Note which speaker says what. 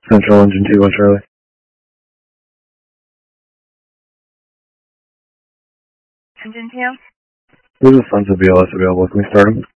Speaker 1: Central Engine 2 Charlie.
Speaker 2: Engine 2?
Speaker 1: There's a Sunset BLS available. Can we start him?